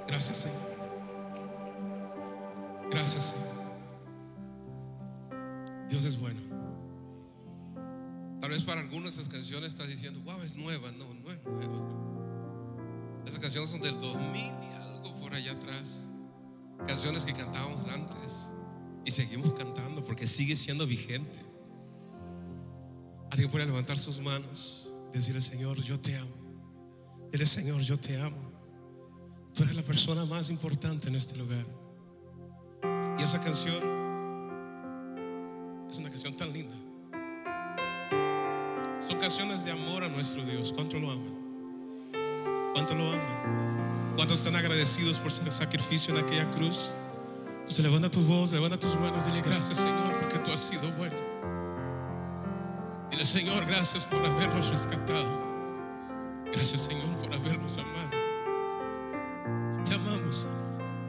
Gracias, Señor. Gracias, Señor. Dios es bueno. Tal vez para algunos esas canciones estás diciendo, wow, es nueva. No, no es nueva. Esas canciones son del 2000 y algo por allá atrás. Canciones que cantábamos antes y seguimos cantando porque sigue siendo vigente. Alguien puede levantar sus manos, decirle: Señor, yo te amo. Dile: Señor, yo te amo. Tú eres la persona más importante en este lugar. Y esa canción es una canción tan linda. Son canciones de amor a nuestro Dios. ¿Cuánto lo aman? ¿Cuánto lo aman? ¿Cuántos están agradecidos por el sacrificio en aquella cruz? Entonces levanta tu voz, levanta tus manos, dile: gracias, Señor, porque tú has sido bueno. Dile: Señor, gracias por habernos rescatado. Gracias, Señor, por habernos amado. Te amamos.